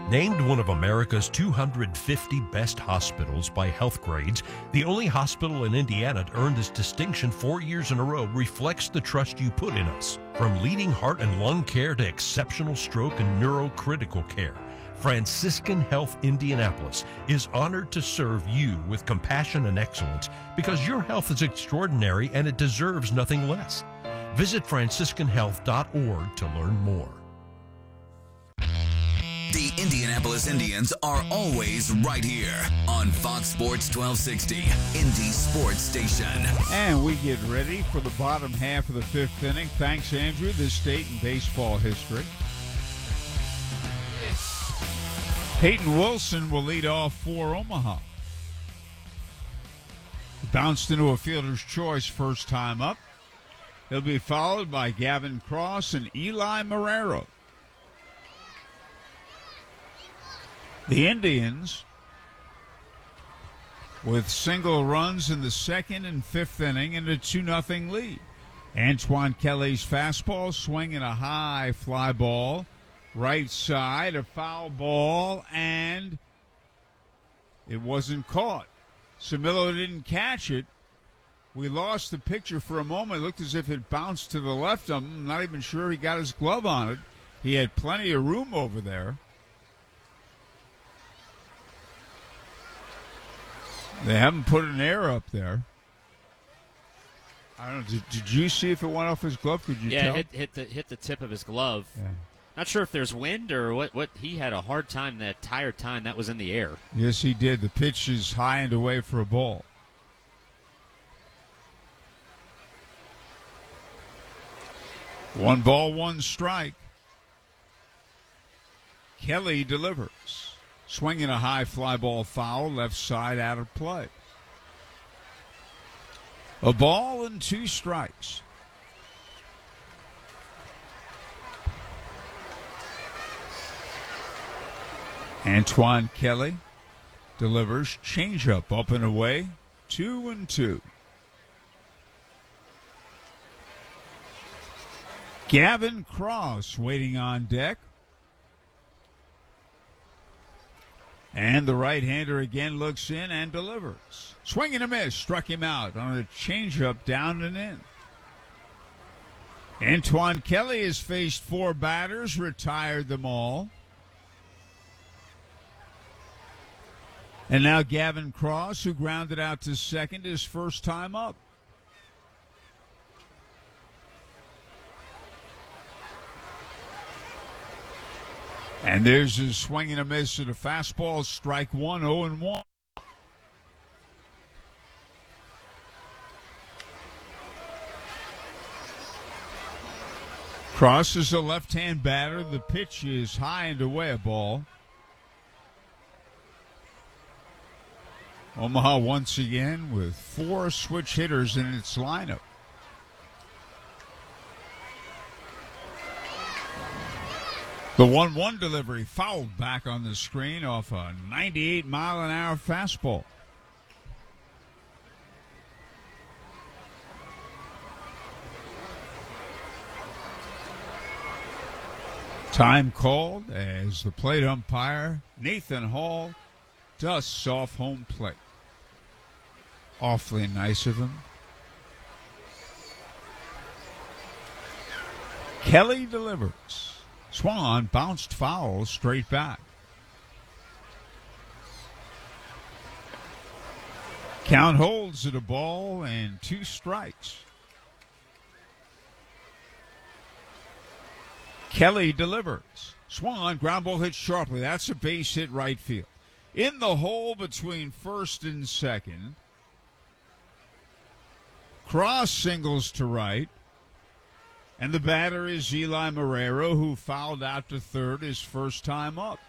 Named one of America's 250 best hospitals by HealthGrades, the only hospital in Indiana to earn this distinction 4 years in a row reflects the trust you put in us. From leading heart and lung care to exceptional stroke and neurocritical care, Franciscan Health Indianapolis is honored to serve you with compassion and excellence because your health is extraordinary and it deserves nothing less. Visit franciscanhealth.org to learn more. The Indianapolis Indians are always right here on Fox Sports 1260, Indy Sports Station. And we get ready for the bottom half of the fifth inning. Thanks, Andrew. This date in baseball history. Peyton Wilson will lead off for Omaha. Bounced into a fielder's choice first time up. He'll be followed by Gavin Cross and Eli Marrero. The Indians, with single runs in the second and fifth inning, and a 2-0 lead. Antoine Kelly's fastball swinging a high fly ball, right side, a foul ball, and it wasn't caught. Samillo didn't catch it. We lost the picture for a moment. It looked as if it bounced to the left. I'm not even sure he got his glove on it. He had plenty of room over there. They haven't put an air up there. I don't know. Did you see if it went off his glove? Could you tell? Yeah, hit the tip of his glove. Yeah. Not sure if there's wind or what. He had a hard time the entire time that was in the air. Yes, he did. The pitch is high and away for a ball. One ball, one strike. Kelly delivers. Swinging a high fly ball foul, left side out of play. A ball and two strikes. Antoine Kelly delivers, changeup up and away, 2-2. Gavin Cross waiting on deck. And the right-hander again looks in and delivers. Swing and a miss, struck him out on a changeup down and in. Antoine Kelly has faced four batters, retired them all. And now Gavin Cross, who grounded out to second, his first time up. And there's his swing and a miss at a fastball, strike one, 0-1. Cross is a left-hand batter. The pitch is high and away, a ball. Omaha once again with four switch hitters in its lineup. The 1-1 delivery fouled back on the screen off a 98-mile-an-hour fastball. Time called as the plate umpire, Nathan Hall, dusts off home plate. Awfully nice of him. Kelly delivers. Swung on, bounced foul, straight back. Count holds at a ball and two strikes. Kelly delivers. Swung on, ground ball hit sharply. That's a base hit right field. In the hole between first and second. Cross singles to right. And the batter is Eli Marrero, who fouled out to third his first time up.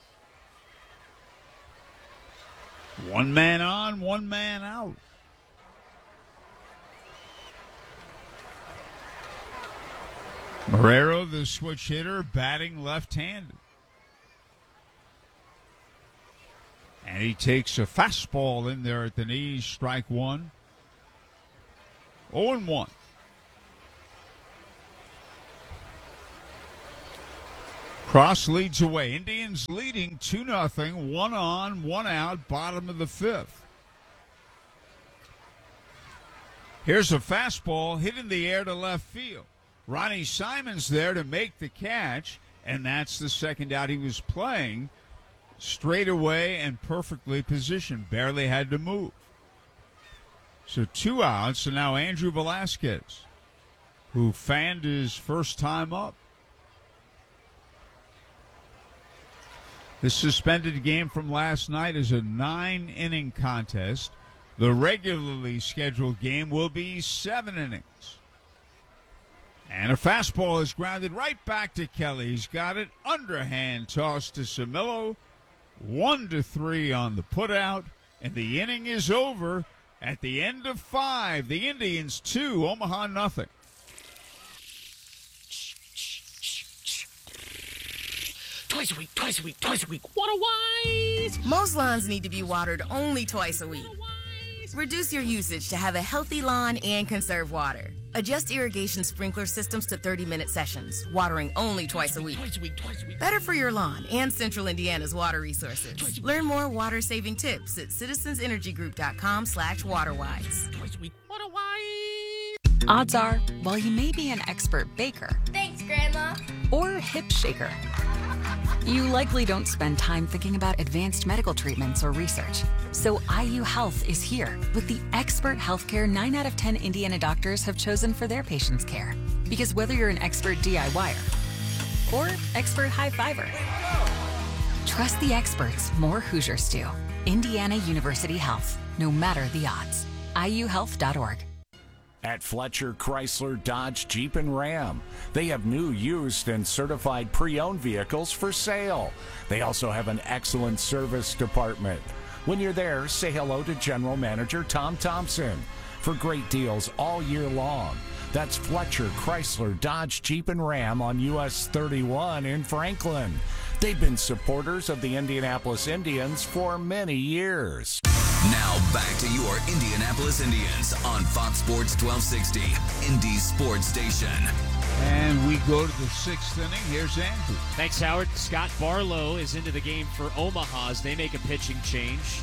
One man on, one man out. Marrero, the switch hitter, batting left-handed. And he takes a fastball in there at the knees, strike one. 0-1. Cross leads away. Indians leading 2-0. 1 on, 1 out, bottom of the 5th. Here's a fastball hit in the air to left field. Ronnie Simon's there to make the catch, and that's the second out. He was playing straight away and perfectly positioned. Barely had to move. So 2 outs, and now Andrew Velasquez, who fanned his first time up. The suspended game from last night is a 9-inning contest. The regularly scheduled game will be 7 innings. And a fastball is grounded right back to Kelly. He's got it. Underhand toss to Samillo. 1-3 on the putout. And the inning is over at the end of 5. The Indians 2, Omaha nothing. Twice a week, twice a week, twice a week. What a wise! Most lawns need to be watered only twice a week. Reduce your usage to have a healthy lawn and conserve water. Adjust irrigation sprinkler systems to 30-minute sessions, watering only twice a week. Twice a week, twice a week. Better for your lawn and Central Indiana's water resources. Learn more water-saving tips at citizensenergygroup.com/waterwise. Twice a week. What a wise! Odds are, while you may be an expert baker, Thanks, Grandma. or hip shaker, you likely don't spend time thinking about advanced medical treatments or research. So IU Health is here with the expert healthcare 9 out of 10 Indiana doctors have chosen for their patients' care. Because whether you're an expert DIYer or expert high fiver, trust the experts more Hoosiers do. Indiana University Health, no matter the odds. IUhealth.org. At Fletcher Chrysler Dodge Jeep and Ram, they have new, used, and certified pre-owned vehicles for sale. They also have an excellent service department. When you're there, say hello to General Manager Tom Thompson for great deals all year long. That's Fletcher Chrysler Dodge Jeep and Ram on US 31 in Franklin. They've been supporters of the Indianapolis Indians for many years. Now back to your Indianapolis Indians on Fox Sports 1260, Indy Sports Station. And we go to the 6th inning. Here's Andrew. Thanks, Howard. Scott Barlow is into the game for Omaha as they make a pitching change.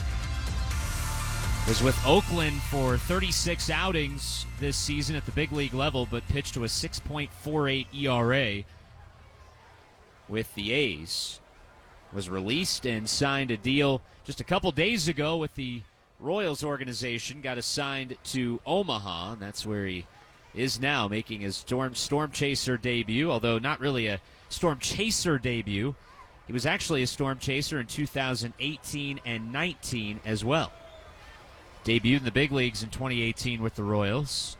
Was with Oakland for 36 outings this season at the big league level, but pitched to a 6.48 ERA with the A's. Was released and signed a deal just a couple days ago with the Royals organization. Got assigned to Omaha, and that's where he is now, making his Storm Chaser debut, although not really a Storm Chaser debut. He was actually a Storm Chaser in 2018 and 19 as well. Debuted in the big leagues in 2018 with the Royals.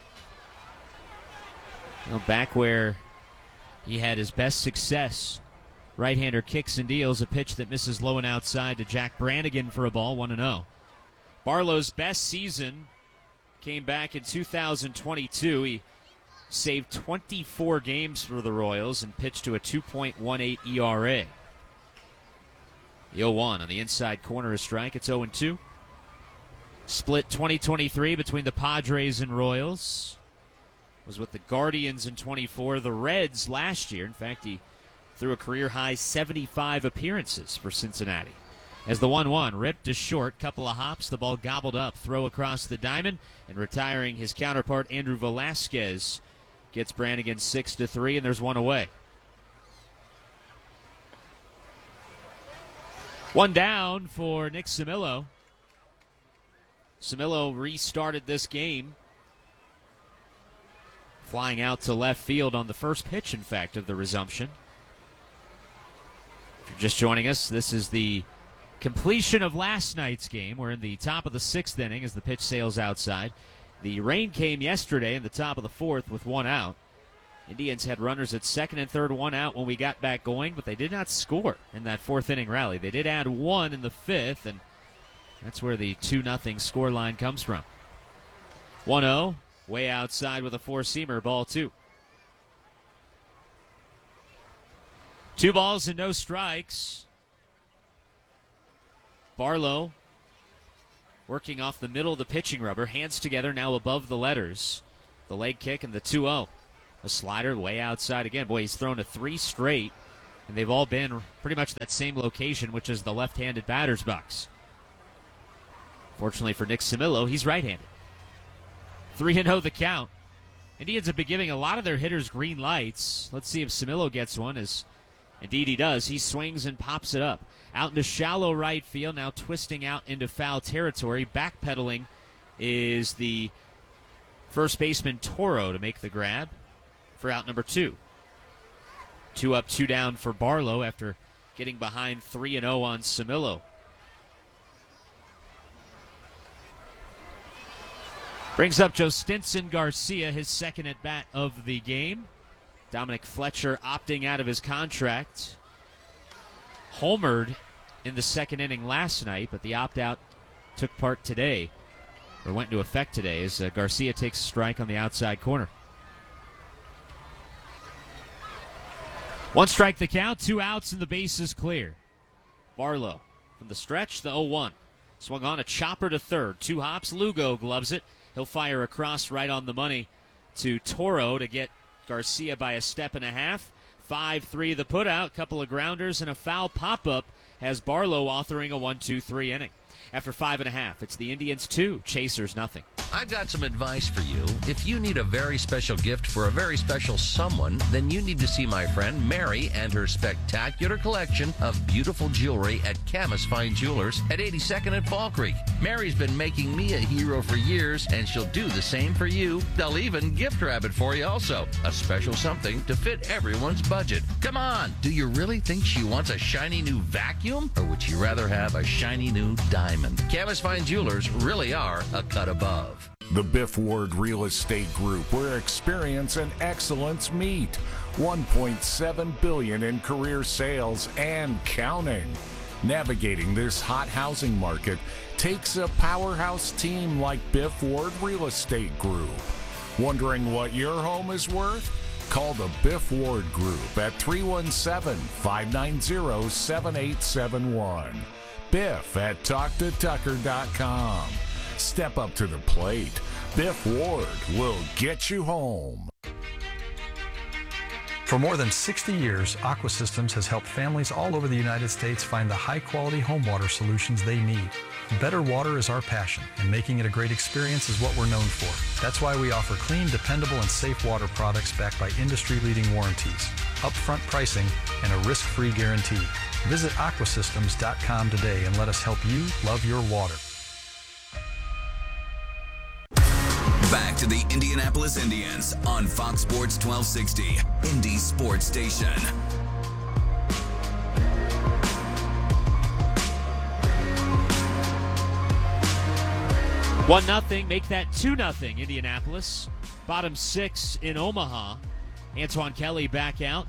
Back where he had his best success. Right-hander kicks and deals, a pitch that misses low and outside to Jack Brannigan for a ball, 1-0. Barlow's best season came back in 2022. He saved 24 games for the Royals and pitched to a 2.18 ERA. The 0-1 on the inside corner, a strike. It's 0-2. Split 2023 between the Padres and Royals. Was with the Guardians in 24, the Reds last year. In fact, he threw a career-high 75 appearances for Cincinnati. As the 1-1 ripped to short, couple of hops, the ball gobbled up, throw across the diamond, and retiring his counterpart, Andrew Velasquez, gets Brannigan 6-3, and there's one away. One down for Nick Samillo. Samillo restarted this game, flying out to left field on the first pitch, in fact, of the resumption. If you're just joining us, this is the completion of last night's game. We're in the top of the 6th inning as the pitch sails outside. The rain came yesterday in the top of the 4th with one out. Indians had runners at 2nd and 3rd, one out when we got back going, but they did not score in that 4th inning rally. They did add one in the 5th, and that's where the 2-0 score line comes from. 1-0, way outside with a four-seamer, ball 2. 2 balls and no strikes. Barlow working off the middle of the pitching rubber, hands together now above the letters. The leg kick and the 2-0. A slider way outside again. Boy, he's thrown to 3 straight And they've all been pretty much that same location, which is the left-handed batter's box. Fortunately for Nick Simillo, he's right-handed. 3-0 the count. Indians have been giving a lot of their hitters green lights. Let's see if Simillo gets one, as indeed he does. He swings and pops it up. Out into shallow right field, now twisting out into foul territory. Backpedaling is the first baseman Toro to make the grab for out number 2. 2 up, 2 down for Barlow after getting behind 3-0 on Simillo. Brings up Joe Stinson Garcia, his second at bat of the game. Dominic Fletcher opting out of his contract. Homered in the second inning last night, but the opt-out took part today, or went into effect today, as Garcia takes a strike on the outside corner. 1 strike the count, 2 outs, and the base is clear. Barlow from the stretch, the 0-1. Swung on a chopper to third. 2 hops, Lugo gloves it. He'll fire across right on the money to Toro to get Garcia by a step and a half. 5-3 the putout, couple of grounders and a foul pop-up has Barlow authoring a 1-2-3 inning. After 5.5, it's the Indians 2, Chasers nothing. I've got some advice for you. If you need a very special gift for a very special someone, then you need to see my friend Mary and her spectacular collection of beautiful jewelry at Camus Fine Jewelers at 82nd and Fall Creek. Mary's been making me a hero for years, and she'll do the same for you. They'll even gift wrap it for you also. A special something to fit everyone's budget. Come on, do you really think she wants a shiny new vacuum? Or would she rather have a shiny new diamond? Camus Fine Jewelers really are a cut above. The Biff Ward Real Estate Group, where experience and excellence meet. $1.7 billion in career sales and counting. Navigating this hot housing market takes a powerhouse team like Biff Ward Real Estate Group. Wondering what your home is worth? Call the Biff Ward Group at 317-590-7871. Biff at TalkToTucker.com. Step up to the plate. Biff Ward will get you home. For more than 60 years, Aqua Systems has helped families all over the United States find the high-quality home water solutions they need. Better water is our passion, and making it a great experience is what we're known for. That's why we offer clean, dependable, and safe water products backed by industry-leading warranties, upfront pricing, and a risk-free guarantee. Visit aquasystems.com today and let us help you love your water. Back to the Indianapolis Indians on Fox Sports 1260, Indy Sports Station. 1-0, make that 2-0 Indianapolis. Bottom 6 in Omaha. Antoine Kelly back out.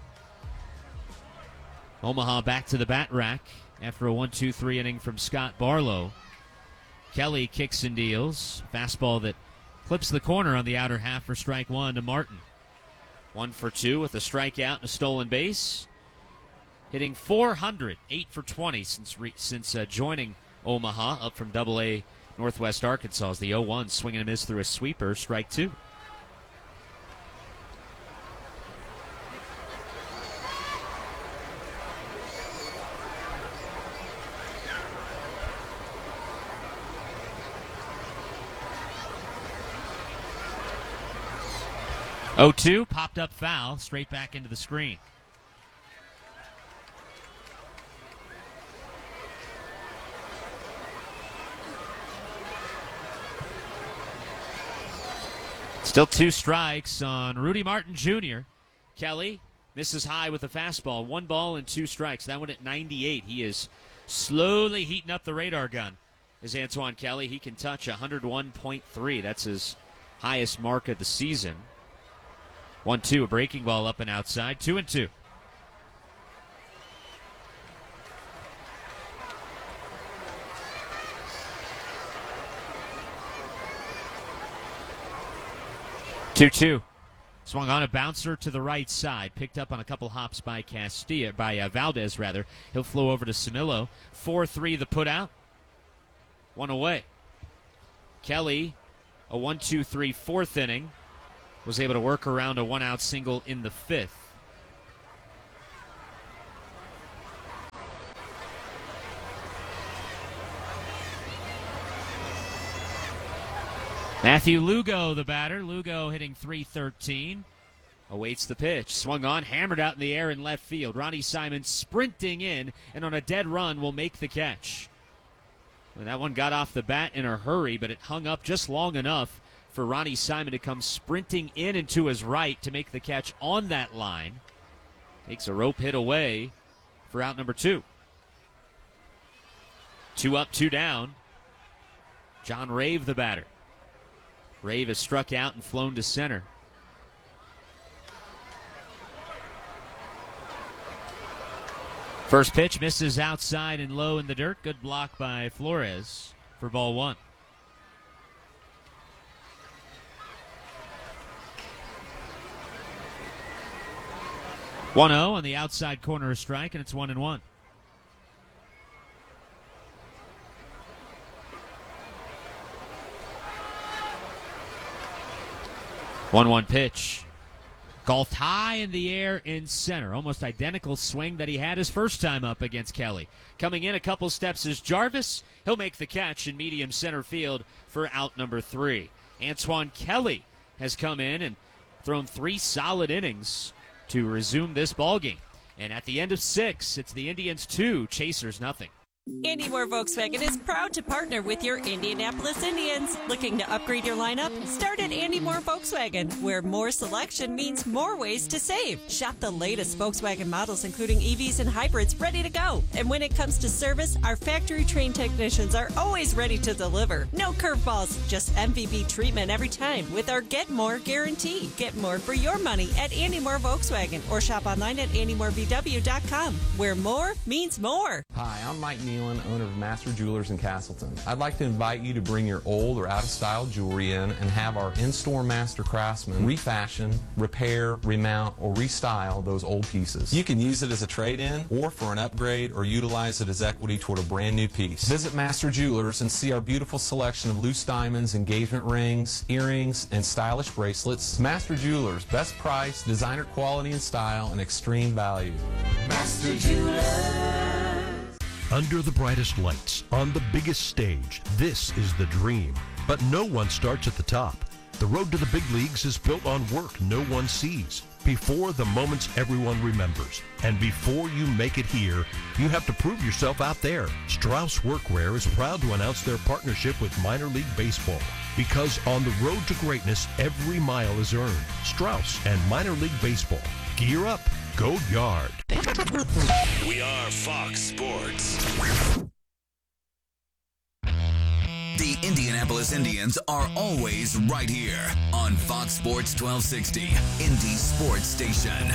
Omaha back to the bat rack after a 1-2-3 inning from Scott Barlow. Kelly kicks and deals. Fastball that clips the corner on the outer half for strike 1 to Martin. 1 for 2 with a strikeout and a stolen base. Hitting .400, 8 for 20 since joining Omaha, up from Double-A Northwest Arkansas. As the 0-1 swinging a miss through a sweeper, strike 2. .0-2, popped up foul, straight back into the screen. Still 2 strikes on Rudy Martin Jr. Kelly misses high with a fastball. 1 ball and 2 strikes. That one at 98. He is slowly heating up the radar gun. Is Antoine Kelly. He can touch 101.3. That's his highest mark of the season. 1-2, a breaking ball up and outside. 2-2. Two. Swung on a bouncer to the right side. Picked up on a couple hops by Valdez. He'll flow over to Simillo. 4-3 the put out. 1 away. Kelly, a 1-2-3 4th inning. Was able to work around a 1-out single in the 5th. Matthew Lugo, the batter. Lugo hitting .313. Awaits the pitch. Swung on, hammered out in the air in left field. Ronnie Simon sprinting in, and on a dead run will make the catch. Well, that one got off the bat in a hurry, but it hung up just long enough for Ronnie Simon to come sprinting in and to his right to make the catch on that line. Takes a rope hit away for out number 2. 2 up, 2 down. John Rave, the batter. Rave has struck out and flown to center. First pitch misses outside and low in the dirt. Good block by Flores for ball 1. One 0 on the outside corner of strike, and it's 1-1. One pitch. Golfed high in the air in center. Almost identical swing that he had his first time up against Kelly. Coming in a couple steps is Jarvis. He'll make the catch in medium center field for out number 3. Antoine Kelly has come in and thrown 3 solid innings to resume this ballgame. And at the end of 6, it's the Indians 2, Chasers nothing. Andy Moore Volkswagen is proud to partner with your Indianapolis Indians. Looking to upgrade your lineup? Start at Andy Moore Volkswagen, where more selection means more ways to save. Shop the latest Volkswagen models, including EVs and hybrids, ready to go. And when it comes to service, our factory-trained technicians are always ready to deliver. No curveballs, just MVP treatment every time with our Get More guarantee. Get more for your money at Andy Moore Volkswagen, or shop online at andymorevw.com, where more means more. Hi, I'm Mike Nealon, owner of Master Jewelers in Castleton. I'd like to invite you to bring your old or out-of-style jewelry in and have our in-store master craftsmen refashion, repair, remount, or restyle those old pieces. You can use it as a trade-in or for an upgrade, or utilize it as equity toward a brand new piece. Visit Master Jewelers and see our beautiful selection of loose diamonds, engagement rings, earrings, and stylish bracelets. Master Jewelers, best price, designer quality and style, and extreme value. Master Jewelers. Under the brightest lights, on the biggest stage, this is the dream. But no one starts at the top. The road to the big leagues is built on work no one sees. Before the moments everyone remembers. And before you make it here, you have to prove yourself out there. Strauss Workwear is proud to announce their partnership with Minor League Baseball. Because on the road to greatness, every mile is earned. Strauss and Minor League Baseball. Gear up. Go Yard. We are Fox Sports. The Indianapolis Indians are always right here on Fox Sports 1260, Indy Sports Station.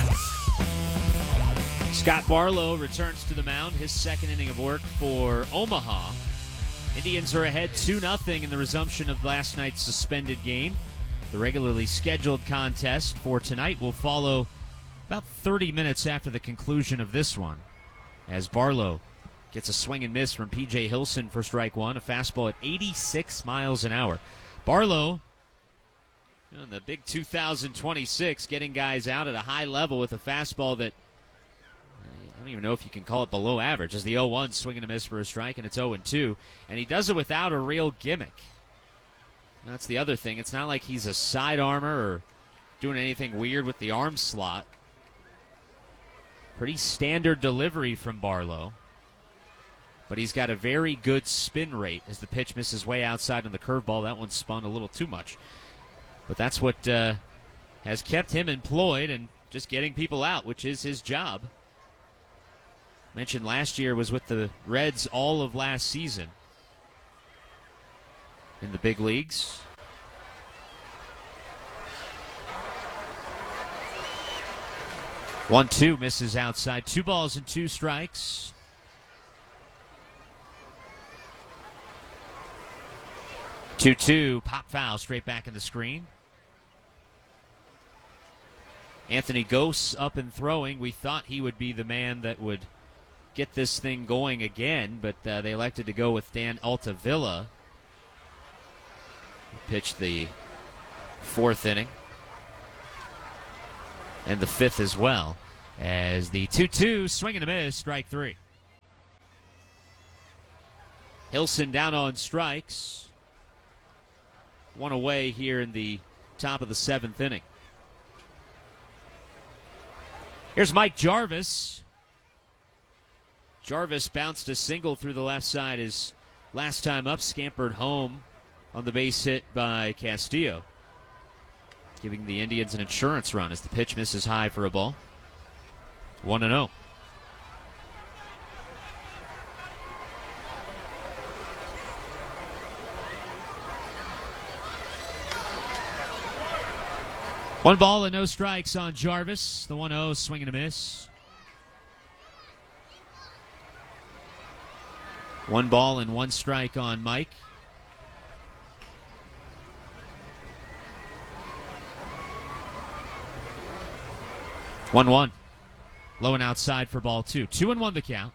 Scott Barlow returns to the mound, his second inning of work for Omaha. Indians are ahead 2-0 in the resumption of last night's suspended game. The regularly scheduled contest for tonight will follow about 30 minutes after the conclusion of this one, as Barlow gets a swing and miss from P.J. Hilson for strike 1, a fastball at 86 miles an hour. Barlow, in the big 2026, getting guys out at a high level with a fastball that, I don't even know if you can call it below average, as the 0-1 swinging a miss for a strike, and it's 0-2. And he does it without a real gimmick. That's the other thing. It's not like he's a side armor or doing anything weird with the arm slot. Pretty standard delivery from Barlow. But he's got a very good spin rate as the pitch misses way outside on the curveball. That one spun a little too much. But that's what has kept him employed and just getting people out, which is his job. Mentioned last year was with the Reds all of last season in the big leagues. One-two misses outside. 2 balls and 2 strikes. Two-two, pop foul straight back in the screen. Anthony Gose up and throwing. We thought he would be the man that would get this thing going again, but they elected to go with Dan Altavilla. He pitched the 4th inning. And the 5th as well, as the 2-2, swing and a miss, strike 3. Hilson down on strikes. one away here in the top of the 7th inning. Here's Mike Jarvis. Jarvis bounced a single through the left side his last time up, scampered home on the base hit by Castillo, giving the Indians an insurance run as the pitch misses high for a ball. 1-0. One ball and no strikes on Jarvis. The 1-0, swing and a miss. 1 ball and 1 strike on Mike. One. Low and outside for ball 2. 2-1 the count.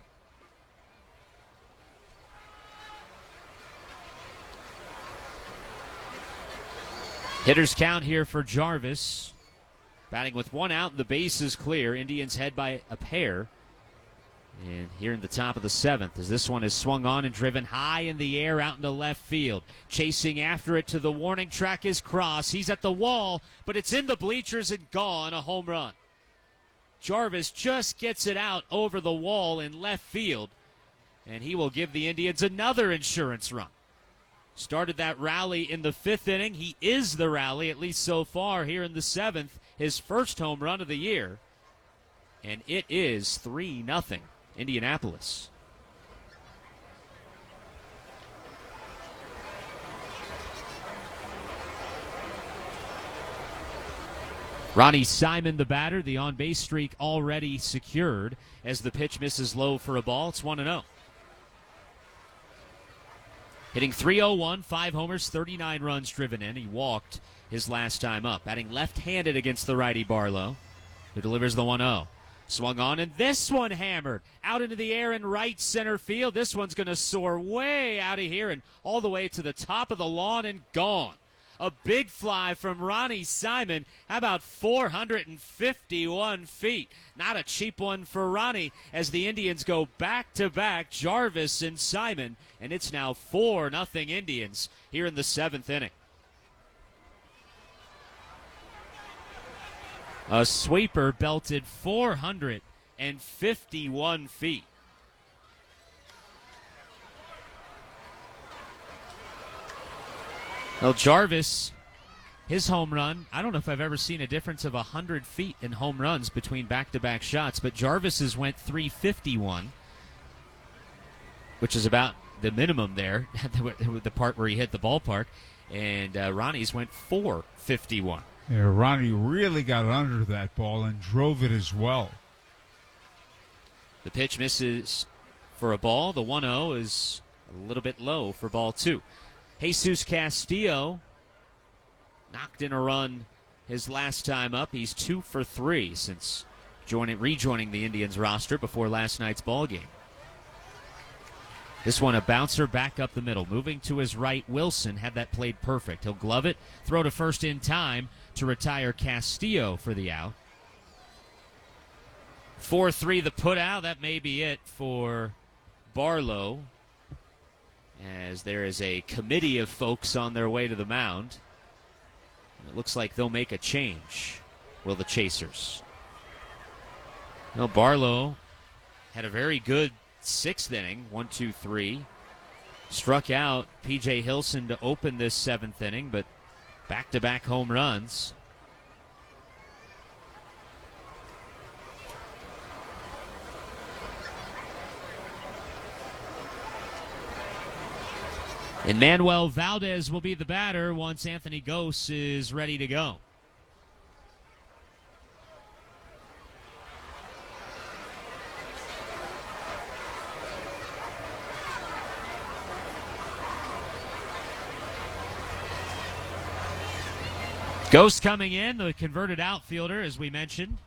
Hitters count here for Jarvis. Batting with 1 out, the base is clear. Indians head by a pair. And here in the top of the 7th, as this one is swung on and driven high in the air out into left field. Chasing after it to the warning track is Cross. He's at the wall, but it's in the bleachers and gone. A home run. Jarvis just gets it out over the wall in left field, and he will give the Indians another insurance run. Started that rally in the 5th inning. He is the rally, at least so far, here in the 7th. His first home run of the year. And it is 3-0 Indianapolis. Ronnie Simon, the batter, the on-base streak already secured as the pitch misses low for a ball. It's 1-0. Hitting .301, 5 homers, 39 runs driven in. He walked his last time up. Batting left-handed against the righty Barlow, who delivers the 1-0. Swung on, and this one hammered out into the air in right center field. This one's going to soar way out of here and all the way to the top of the lawn and gone. A big fly from Ronnie Simon. How about 451 feet? Not a cheap one for Ronnie as the Indians go back-to-back, Jarvis and Simon, and it's now 4-0 Indians here in the 7th inning. A sweeper belted 451 feet. Well, Jarvis, his home run, I don't know if I've ever seen a difference of 100 feet in home runs between back-to-back shots, but Jarvis's went 351, which is about the minimum there, the part where he hit the ballpark, and Ronnie's went 451. Yeah, Ronnie really got under that ball and drove it as well. The pitch misses for a ball. The 1-0 is a little bit low for ball 2. Jesus Castillo knocked in a run his last time up. He's 2 for 3 since rejoining the Indians roster before last night's ball game. This one a bouncer back up the middle. Moving to his right, Wilson had that played perfect. He'll glove it, throw to first in time to retire Castillo for the out. 4-3 the put out. That may be it for Barlow, as there is a committee of folks on their way to the mound. It looks like they'll make a change, will the Chasers. Well, Barlow had a very good 6th inning, 1-2-3. Struck out P.J. Hilson to open this 7th inning, but back-to-back home runs. And Manuel Valdez will be the batter once Anthony Gose is ready to go. Gose coming in, the converted outfielder, as we mentioned.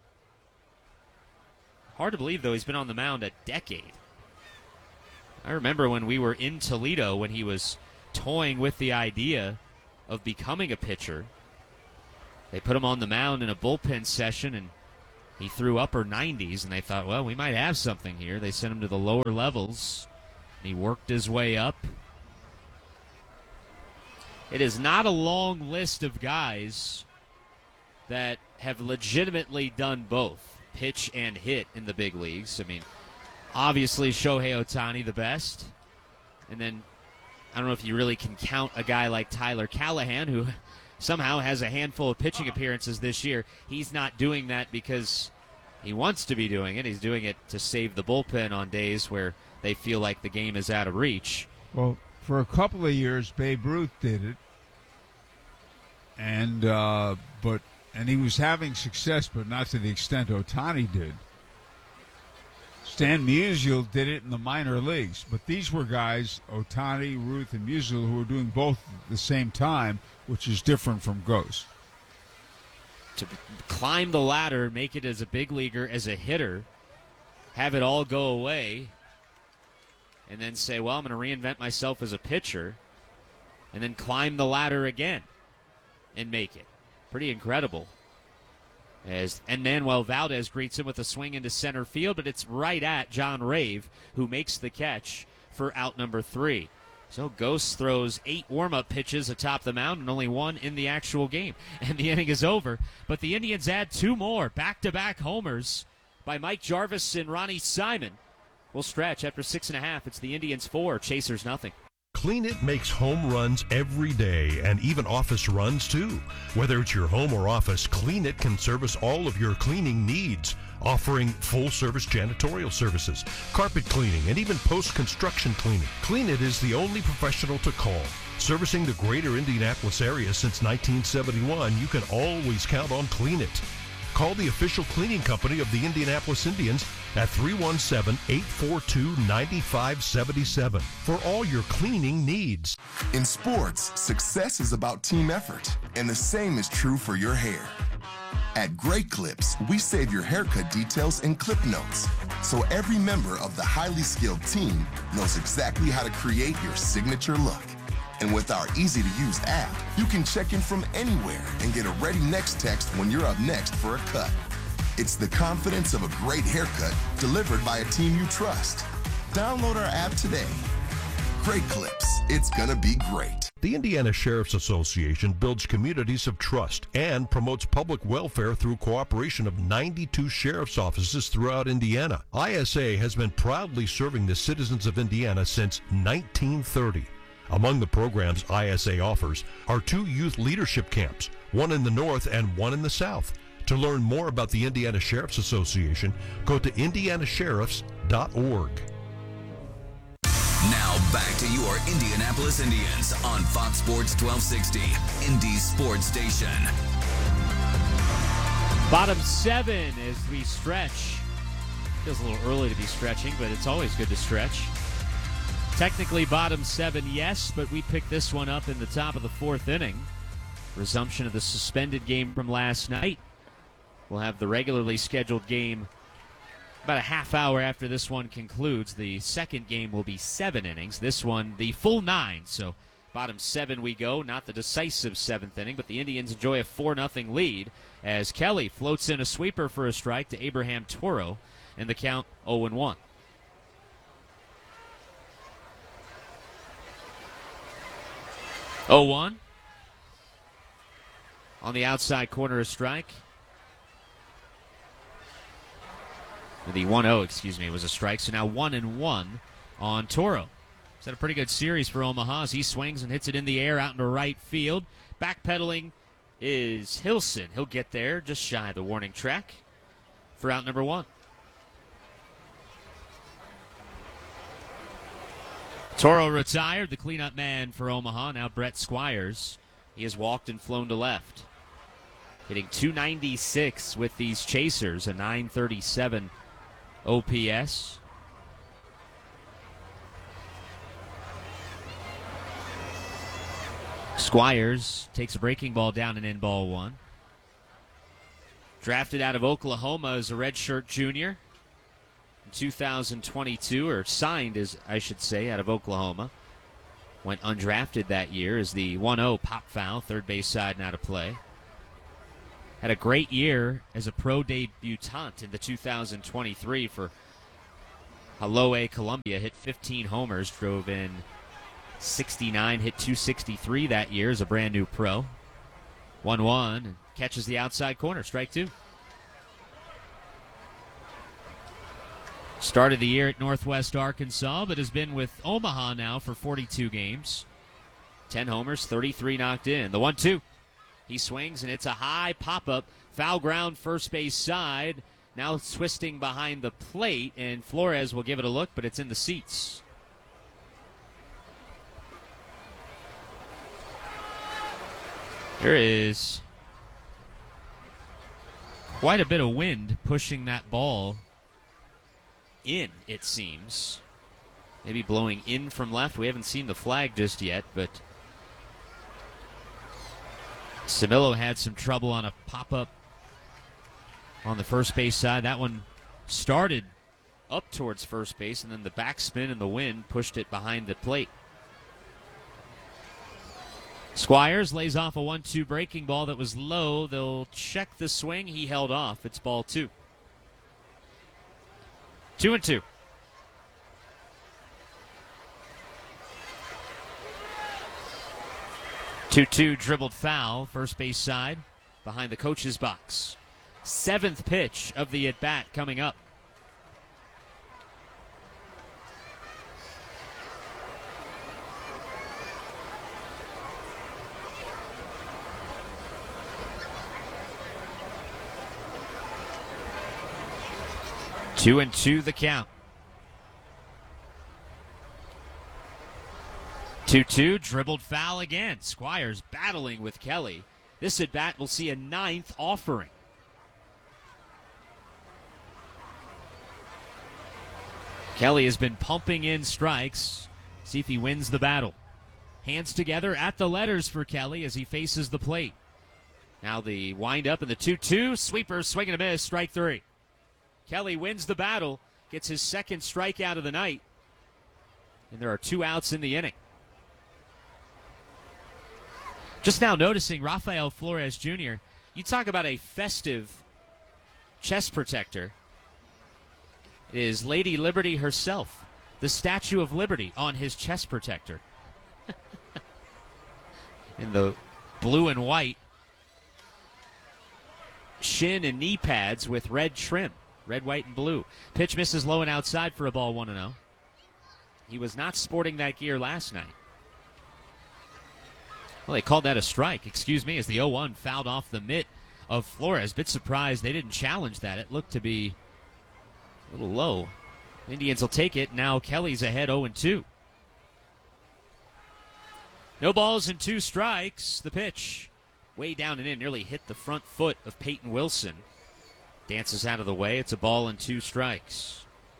Hard to believe, though, he's been on the mound a decade. I remember when we were in Toledo when he was toying with the idea of becoming a pitcher. They put him on the mound in a bullpen session, and he threw upper 90s, and they thought, well, we might have something here. They sent him to the lower levels, and he worked his way up. it is not a long list of guys that have legitimately done both pitch and hit in the big leagues. I mean, obviously Shohei Ohtani the best. And then I don't know if you really can count a guy like Tyler Callahan, who somehow has a handful of pitching appearances this year. He's not doing that because he wants to be doing it. He's doing it to save the bullpen on days where they feel like the game is out of reach. Well, for a couple of years, Babe Ruth did it, and he was having success, but not to the extent Ohtani did. Stan Musial did it in the minor leagues, but these were guys, Ohtani, Ruth, and Musial, who were doing both at the same time, which is different from Ghost. To climb the ladder, make it as a big leaguer, as a hitter, have it all go away, and then say, well, I'm going to reinvent myself as a pitcher, and then climb the ladder again and make it. Pretty incredible. And Manuel Valdez greets him with a swing into center field, but it's right at John Rave, who makes the catch for out number 3. So Ghost throws 8 warm-up pitches atop the mound and only 1 in the actual game. And the inning is over. But the Indians add 2 more back-to-back homers by Mike Jarvis and Ronnie Simon. We'll stretch after 6.5. It's the Indians 4, Chasers nothing. Clean It makes home runs every day and even office runs too. Whether it's your home or office, Clean It can service all of your cleaning needs, offering full-service janitorial services, carpet cleaning, and even post-construction cleaning. Clean It is the only professional to call. Servicing the greater Indianapolis area since 1971, you can always count on Clean It. Call the official cleaning company of the Indianapolis Indians at 317-842-9577 for all your cleaning needs. In sports, success is about team effort, and the same is true for your hair. At Great Clips, we save your haircut details in clip notes, so every member of the highly skilled team knows exactly how to create your signature look. And with our easy-to-use app, you can check in from anywhere and get a ready next text when you're up next for a cut. It's the confidence of a great haircut delivered by a team you trust. Download our app today. Great Clips. It's gonna be great. The Indiana Sheriff's Association builds communities of trust and promotes public welfare through cooperation of 92 sheriff's offices throughout Indiana. ISA has been proudly serving the citizens of Indiana since 1930. Among the programs ISA offers are 2 youth leadership camps, one in the north and one in the south. To learn more about the Indiana Sheriff's Association, go to indianasheriffs.org. Now back to your Indianapolis Indians on Fox Sports 1260, Indy Sports Station. Bottom 7 as we stretch. Feels a little early to be stretching, but it's always good to stretch. Technically bottom 7, yes, but we picked this one up in the top of the 4th inning. Resumption of the suspended game from last night. We'll have the regularly scheduled game about a half hour after this one concludes. The second game will be 7 innings. This one, the full 9. So bottom 7 we go, not the decisive 7th inning, but the Indians enjoy a 4-0 lead as Kelly floats in a sweeper for a strike to Abraham Toro, and the count 0-1. On the outside corner, a strike. The 1-0, was a strike. So now 1-1 on Toro. He's had a pretty good series for Omaha as he swings and hits it in the air out into right field. Backpedaling is Hilson. He'll get there just shy of the warning track for out number 1. Toro retired, the cleanup man for Omaha. Now Brett Squires. He has walked and flown to left. Hitting .296 with these Chasers, a .937 OPS. Squires takes a breaking ball down and in ball 1. Drafted out of Oklahoma as a redshirt junior. 2022, or signed, as I should say, out of Oklahoma. Went undrafted that year as the 1-0 pop foul, third base side and out of play. Had a great year as a pro debutant in the 2023 for Haloe Columbia. Hit 15 homers, drove in 69, hit .263 that year as a brand new pro. 1-1, and catches the outside corner, strike two. Started the year at Northwest Arkansas, but has been with Omaha now for 42 games. 10 homers, 33 knocked in. The 1-2. He swings, and it's a high pop-up. Foul ground, first base side. Now twisting behind the plate, and Flores will give it a look, but it's in the seats. There is quite a bit of wind pushing that ball in, it seems. Maybe blowing in from left. We haven't seen the flag just yet, but Samillo had some trouble on a pop-up on the first base side. That one started up towards first base, and then the backspin and the wind pushed it behind the plate. Squires lays off a 1-2 breaking ball that was low. They'll check the swing. He held off. It's ball two. 2-2. Two dribbled foul, first base side, behind the coach's box. Seventh pitch of the at-bat coming up. Two and two the count. 2-2, dribbled foul again. Squires battling with Kelly. This at bat will see a ninth offering. Kelly has been pumping in strikes. See if he wins the battle. Hands together at the letters for Kelly as he faces the plate. Now the wind up and the 2-2. Sweeper, swing and a miss, strike three. Kelly wins the battle, gets his second strikeout of the night, and there are 2 outs in the inning. Just now noticing Rafael Flores Jr., you talk about a festive chest protector. It is Lady Liberty herself, the Statue of Liberty on his chest protector. In the blue and white shin and knee pads with red trim. Red, white, and blue. Pitch misses low and outside for a ball 1-0. He was not sporting that gear last night. Well, they called that a strike, excuse me, as the 0-1 fouled off the mitt of Flores. Bit surprised they didn't challenge that. It looked to be a little low. Indians will take it. Now Kelly's ahead 0-2. No balls and 2 strikes. The pitch way down and in, nearly hit the front foot of Peyton Wilson. Dances out of the way. It's a ball and 2 strikes.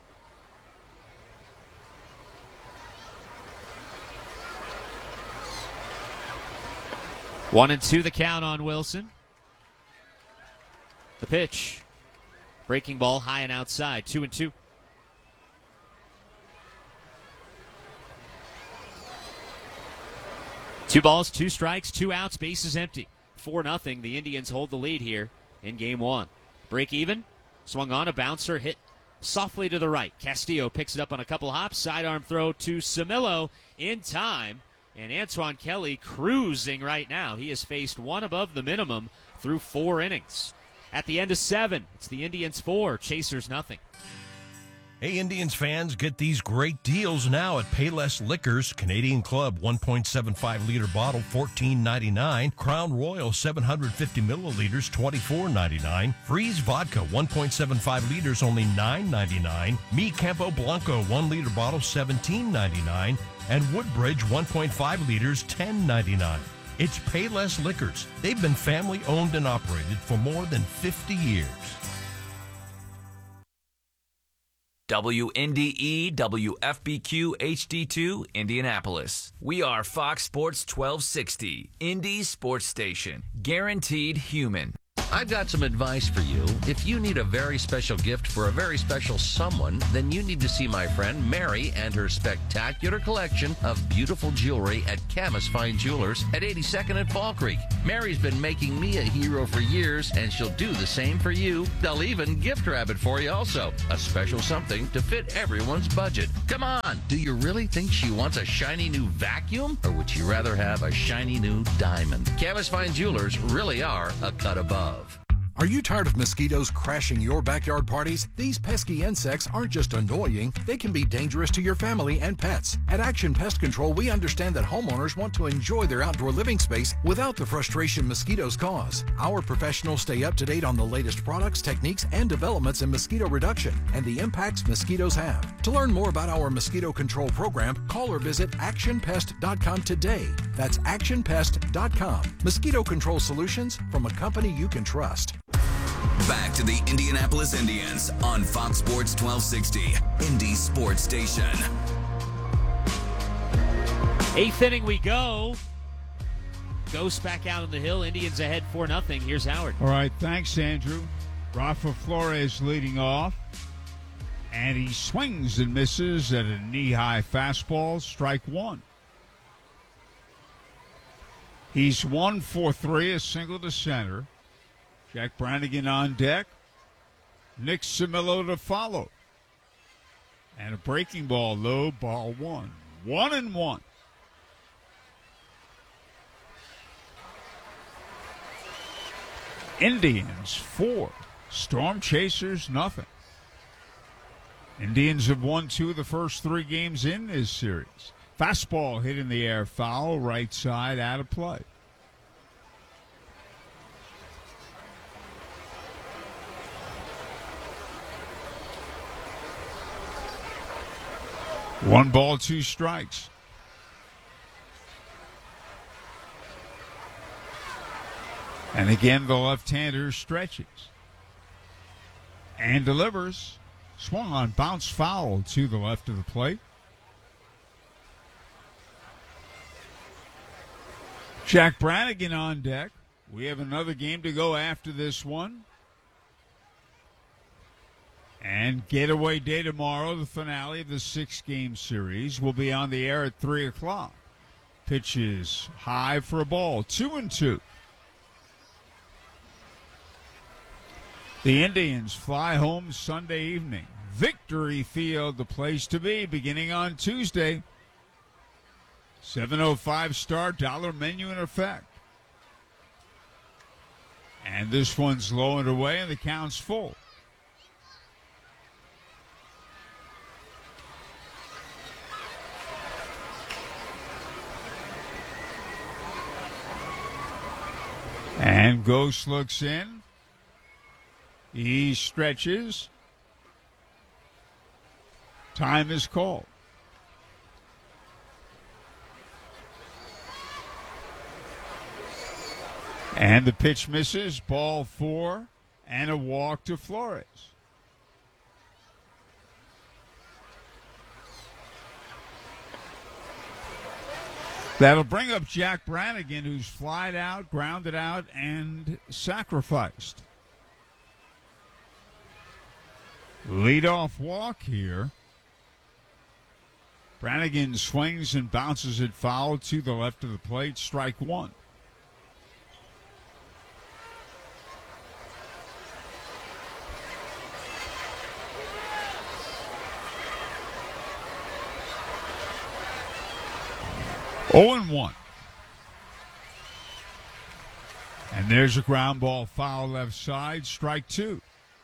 One and 2 the count on Wilson. The pitch. Breaking ball high and outside. 2-2. Two balls, 2 strikes, 2 outs, bases empty. 4-0. The Indians hold the lead here in game 1. Break even, swung on a bouncer, hit softly to the right. Castillo picks it up on a couple hops. Sidearm throw to Samillo in time. And Antoine Kelly cruising right now. He has faced 1 above the minimum through 4 innings. At the end of 7, it's the Indians 4, Chasers nothing. Hey, Indians fans, get these great deals now at Payless Liquors. Canadian Club 1.75-liter bottle, $14.99. Crown Royal 750 milliliters, $24.99. Freeze Vodka 1.75 liters, only $9.99. Mi Campo Blanco 1-liter bottle, $17.99. And Woodbridge 1.5 liters, $10.99. It's Payless Liquors. They've been family owned and operated for more than 50 years. WNDE WFBQ HD2 Indianapolis. We are Fox Sports 1260, Indy Sports Station. Guaranteed human. I've got some advice for you. If you need a very special gift for a very special someone, then you need to see my friend Mary and her spectacular collection of beautiful jewelry at Camas Fine Jewelers at 82nd and Fall Creek. Mary's been making me a hero for years, and she'll do the same for you. They'll even gift wrap it for you also. A special something to fit everyone's budget. Come on, do you really think she wants a shiny new vacuum? Or would you rather have a shiny new diamond? Camas Fine Jewelers really are a cut above. Are you tired of mosquitoes crashing your backyard parties? These pesky insects aren't just annoying, they can be dangerous to your family and pets. At Action Pest Control, we understand that homeowners want to enjoy their outdoor living space without the frustration mosquitoes cause. Our professionals stay up to date on the latest products, techniques, and developments in mosquito reduction and the impacts mosquitoes have. To learn more about our mosquito control program, call or visit actionpest.com today. That's actionpest.com. Mosquito control solutions from a company you can trust. Back to the Indianapolis Indians on Fox Sports 1260, Indy Sports Station. 8th inning we go. Ghost back out on the hill. Indians ahead 4-0. Here's Howard. All right, thanks, Andrew. Rafa Flores leading off. And he swings and misses at a knee-high fastball, strike one. He's 1 for 3, a single to center. Jack Brannigan on deck. Nick Simillo to follow. And a breaking ball low, ball one. 1-1. Indians 4. Storm Chasers nothing. Indians have won 2 of the first 3 games in this series. Fastball hit in the air, foul, right side, out of play. One ball, 2 strikes. And again, the left-hander stretches and delivers. Swung on, bounce foul to the left of the plate. Jack Brannigan on deck. We have another game to go after this one. And getaway day tomorrow, the finale of the 6-game series, will be on the air at 3 o'clock. Pitch is high for a ball, 2-2. The Indians fly home Sunday evening. Victory Field, the place to be, beginning on Tuesday. 7:05 start, dollar menu in effect. And this one's low and away, and the count's full. And Ghost looks in. He stretches. Time is called. And the pitch misses. Ball 4 and a walk to Flores. That'll bring up Jack Brannigan, who's flied out, grounded out, and sacrificed. Leadoff walk here. Brannigan swings and bounces it foul to the left of the plate. Strike one. Oh and 1. And there's a ground ball foul left side. Strike two.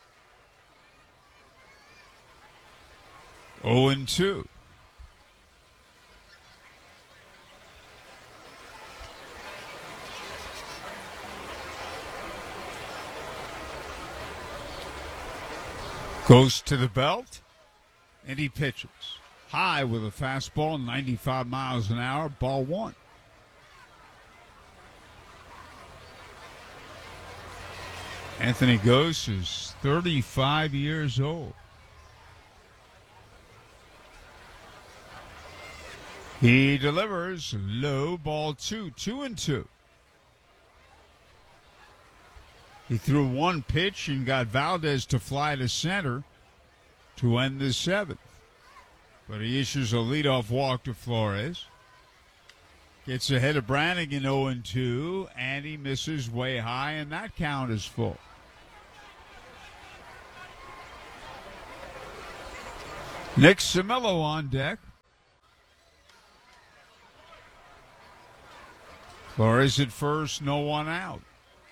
0-2. Goes to the belt, and he pitches. High with a fastball, 95 miles an hour, ball one. Anthony Gose is 35 years old. He delivers low, ball two, 2-2. He threw one pitch and got Valdez to fly to center to end the seventh. But he issues a leadoff walk to Flores. Gets ahead of Brannigan 0-2, and he misses way high, and that count is full. Nick Cimillo on deck. Flores at first, no one out.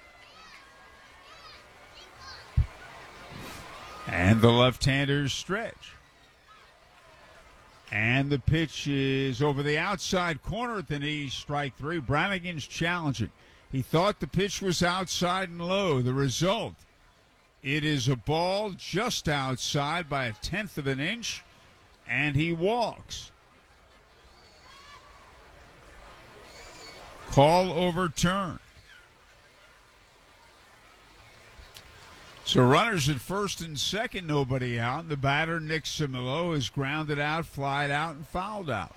And the left-handers stretch. And the pitch is over the outside corner at the knees, strike three. Brannigan's challenging. He thought the pitch was outside and low. The result, it is a ball just outside by a tenth of an inch, and he walks. Call overturned. So runners at first and second, nobody out. The batter, Nick Cimillo, is grounded out, flied out, and fouled out.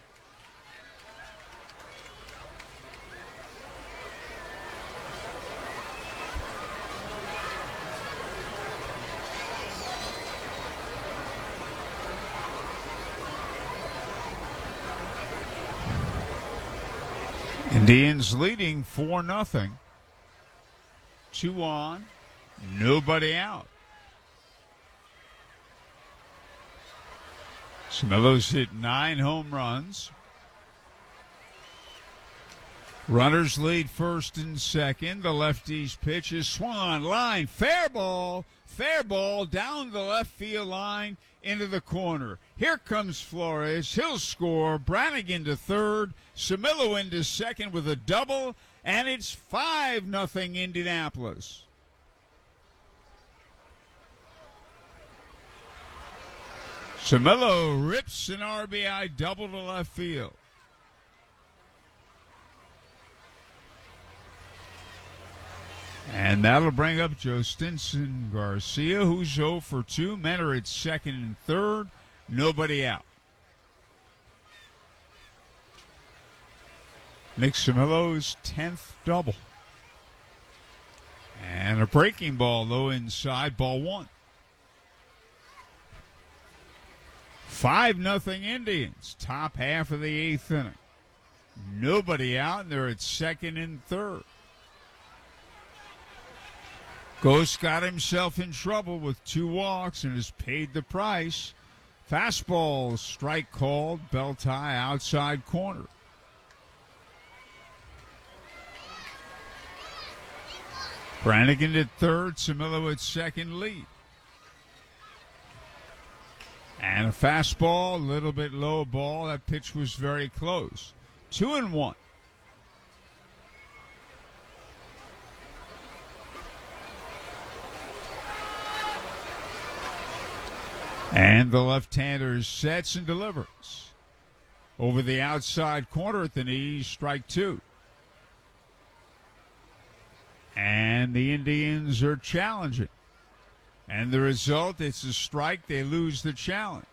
Indians leading 4-0. 2 on. Nobody out. Cimillo's hit 9 home runs. Runners lead first and second. The lefty's pitch is swung on line. Fair ball down the left field line into the corner. Here comes Flores. He'll score. Brannigan to third. Cimillo into second with a double. And it's 5-0 Indianapolis. Cimillo rips an RBI double to left field. And that'll bring up Joe Stinson Garcia, who's 0 for 2. Men are at second and third. Nobody out. Nick Cimillo's 10th double. And a breaking ball low inside, ball one. 5-0 Indians, top half of the 8th inning. Nobody out, and they're at second and third. Ghost got himself in trouble with 2 walks and has paid the price. Fastball, strike called, belt high, outside corner. Brannigan at third, Cimillo at second, lead. And a fastball, a little bit low ball. That pitch was very close. 2-1. And the left-hander sets and delivers. Over the outside corner at the knees, strike 2. And the Indians are challenging. And the result, it's a strike. They lose the challenge.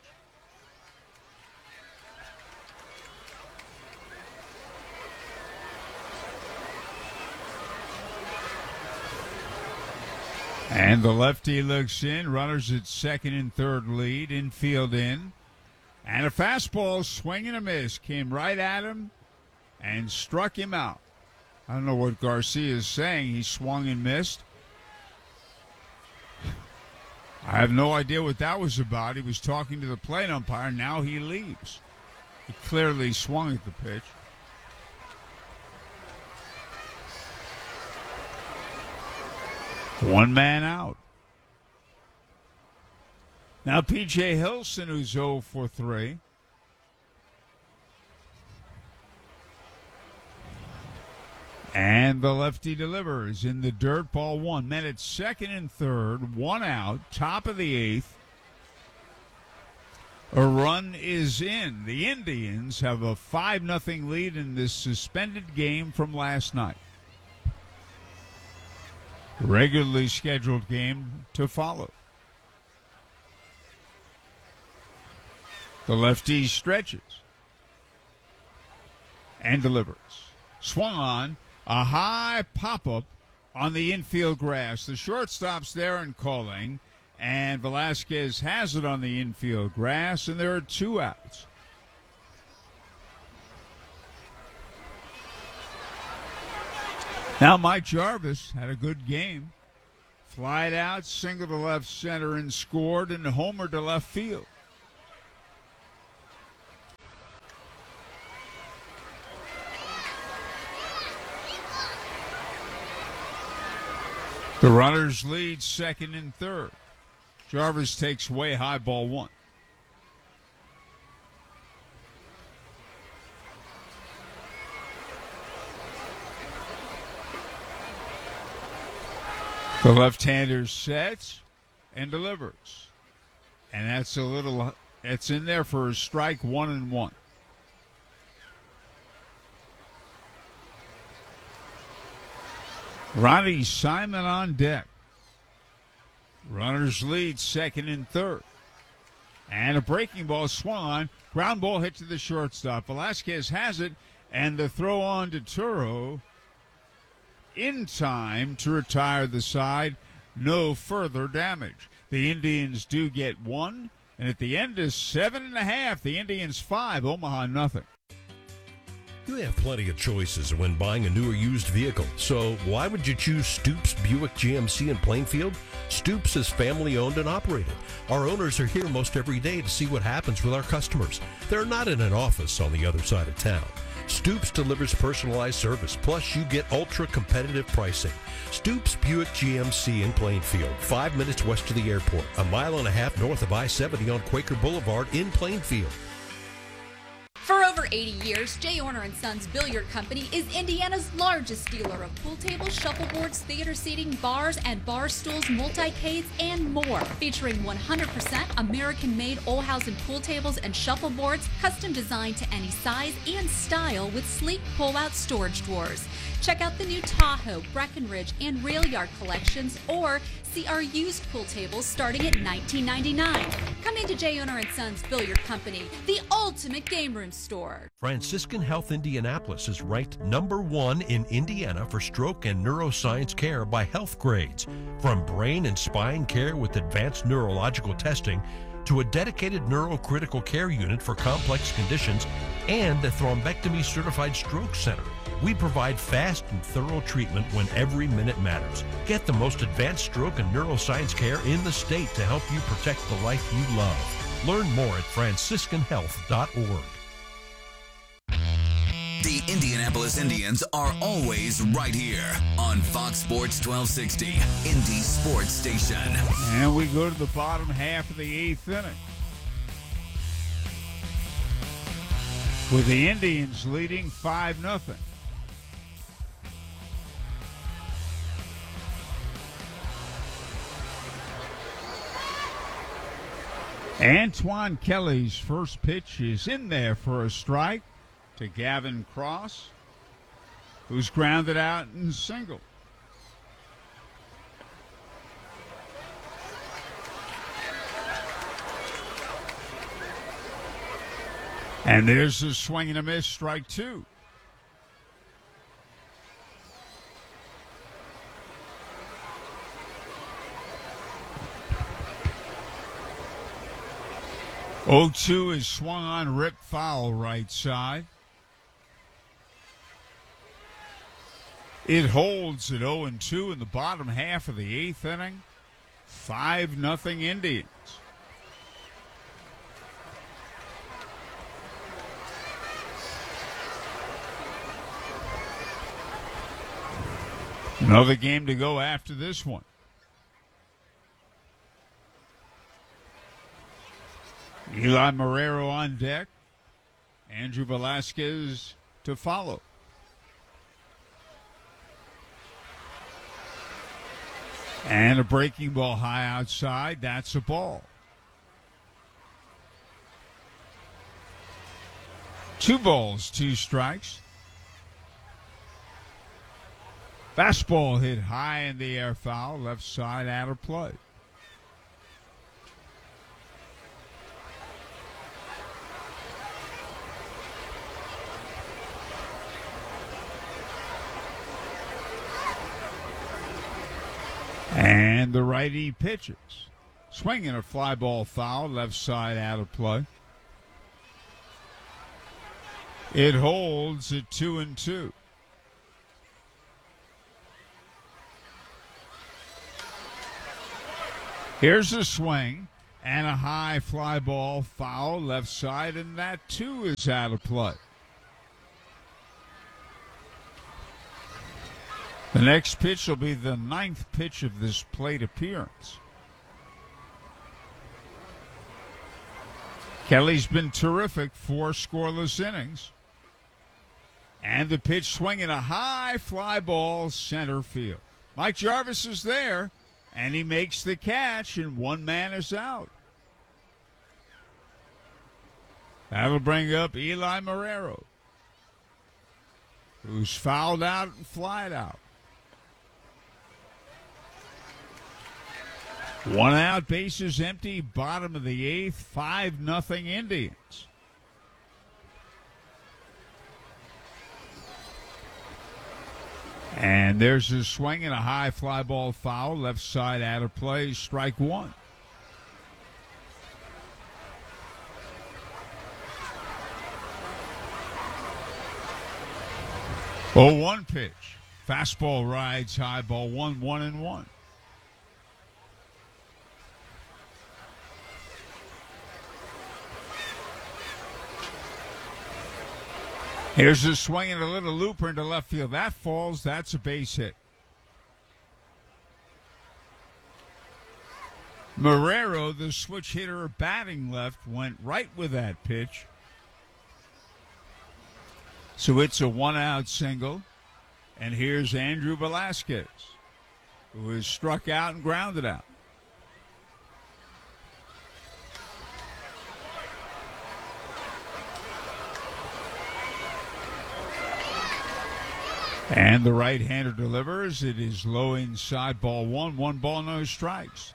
And the lefty looks in. Runners at second and third lead. Infield in. And a fastball, swing and a miss. Came right at him and struck him out. I don't know what Garcia is saying. He swung and missed. I have no idea what that was about. He was talking to the plate umpire. Now he leaves. He clearly swung at the pitch. One man out. Now P.J. Hilson, who's 0 for 3. And the lefty delivers in the dirt, ball one. Men at second and third, 1 out, top of the 8th. A run is in. The Indians have a 5-0 lead in this suspended game from last night. Regularly scheduled game to follow. The lefty stretches and delivers. Swung on. A high pop-up on the infield grass. The shortstop's there and calling, and Velasquez has it on the infield grass, and there are 2 outs. Now Mike Jarvis had a good game. Flied out, single to left center and scored, and homer to left field. The runners lead second and third. Jarvis takes way high, ball 1. The left-hander sets and delivers. And that's in there for a strike, 1-1. Ronnie Simon on deck. Runners lead second and third. And a breaking ball swung on. Ground ball hit to the shortstop. Velasquez has it, and the throw on to Turo in time to retire the side. No further damage. The Indians do get 1, and at the end is 7.5. The Indians 5, Omaha nothing. You have plenty of choices when buying a new or used vehicle, so why would you choose Stoops Buick GMC in Plainfield? Stoops is family owned and operated. Our owners are here most every day to see what happens with our customers. They're not in an office on the other side of town. Stoops delivers personalized service, plus you get ultra-competitive pricing. Stoops Buick GMC in Plainfield, 5 minutes west of the airport, a mile and a half north of I-70 on Quaker Boulevard in Plainfield. For over 80 years, J. Orner & Sons Billiard Company is Indiana's largest dealer of pool tables, shuffleboards, theater seating, bars and bar stools, multicades, and more. Featuring 100% American-made Olhausen pool tables and shuffleboards, custom designed to any size and style with sleek pull-out storage drawers. Check out the new Tahoe, Breckenridge, and Rail Yard collections, or see our used pool tables starting at $19.99. Come into J. Orner & Sons Billiard Company, the ultimate game room store. Franciscan Health Indianapolis is ranked #1 in Indiana for stroke and neuroscience care by Health Grades. From brain and spine care with advanced neurological testing to a dedicated neurocritical care unit for complex conditions and a thrombectomy certified stroke center. We provide fast and thorough treatment when every minute matters. Get the most advanced stroke and neuroscience care in the state to help you protect the life you love. Learn more at franciscanhealth.org. The Indianapolis Indians are always right here on Fox Sports 1260, Indy Sports Station. And we go to the bottom half of the 8th inning, with the Indians leading 5-0. Antoine Kelly's first pitch is in there for a strike to Gavin Cross, who's grounded out and single. And there's a swing and a miss, strike 2. Oh-2 is swung on, ripped foul right side. It holds at 0-2 in the bottom half of the 8th inning. 5-0 Indians. Another game to go after this one. Eli Marrero on deck. Andrew Velasquez to follow. And a breaking ball high outside. That's a ball. 2 balls, 2 strikes. Fastball hit high in the air, foul. Left side, out of play. And the righty pitches. Swinging a fly ball foul, left side out of play. It holds at 2-2. Here's a swing and a high fly ball foul, left side, and that too is out of play. The next pitch will be the 9th pitch of this plate appearance. Kelly's been terrific, 4 scoreless innings. And the pitch swinging a high fly ball center field. Mike Jarvis is there, and he makes the catch, and one man is out. That'll bring up Eli Marrero, who's fouled out and flied out. 1 out, bases empty, bottom of the 8th, 5-0 Indians. And there's a swing and a high fly ball foul, left side out of play, strike 1. Oh, 1 pitch. Fastball rides high, ball 1-1-1. Here's a swing and a little looper into left field. That falls. That's a base hit. Marrero, the switch hitter batting left, went right with that pitch. So it's a 1-out single. And here's Andrew Velasquez, who is struck out and grounded out. And the right-hander delivers. It is low inside, ball 1. 1 ball, no strikes.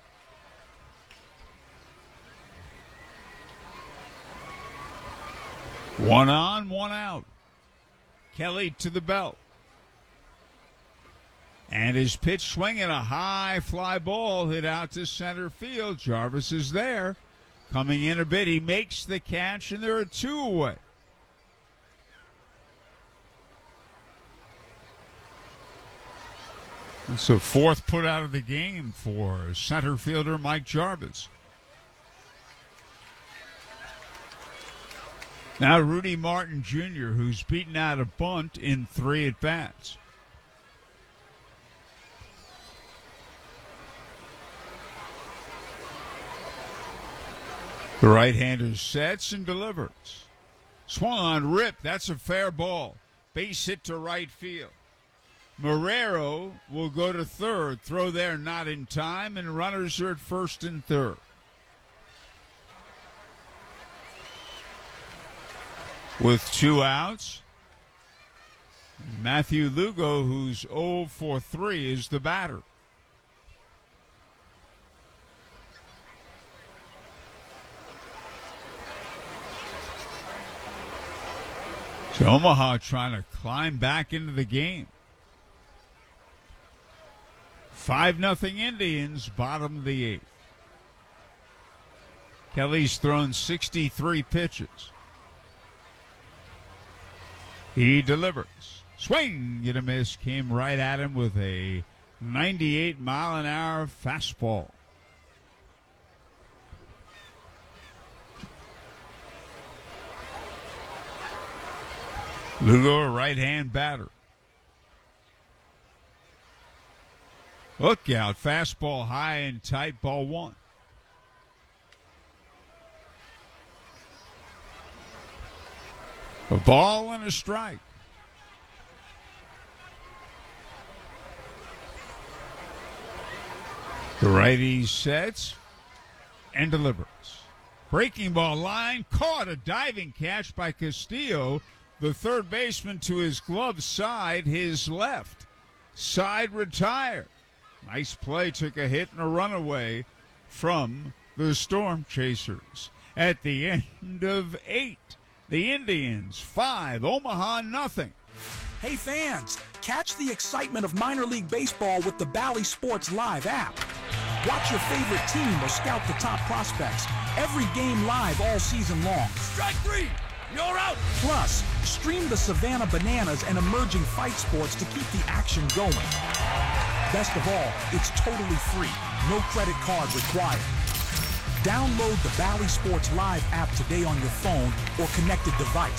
One on, 1 out. Kelly to the belt. And his pitch swinging a high fly ball hit out to center field. Jarvis is there. Coming in a bit. He makes the catch, and there are 2 away. It's the 4th put out of the game for center fielder Mike Jarvis. Now Rudy Martin Jr., who's beaten out a bunt in 3 at-bats. The right-hander sets and delivers. Swung on, rip. That's a fair ball. Base hit to right field. Marrero will go to third. Throw there not in time, and runners are at first and third. With 2 outs, Matthew Lugo, who's 0 for 3, is the batter. So Omaha trying to climb back into the game. 5-0 Indians, bottom of the 8th. Kelly's thrown 63 pitches. He delivers. Swing and a miss. Came right at him with a 98-mile-an-hour fastball. Lugo, a right-hand batter. Look out. Fastball high and tight, ball 1. A ball and a strike. The righty sets and delivers. Breaking ball line, caught, a diving catch by Castillo. The third baseman to his glove side, his left. Side retired. Nice play, took a hit and a runaway from the Storm Chasers. At the end of 8, the Indians 5, Omaha nothing. Hey fans, catch the excitement of minor league baseball with the Bally Sports Live app. Watch your favorite team or scout the top prospects. Every game live all season long. Strike three! You're out! Plus, stream the Savannah Bananas and emerging fight sports to keep the action going. Best of all, it's totally free. No credit card required. Download the Bally Sports Live app today on your phone or connected device.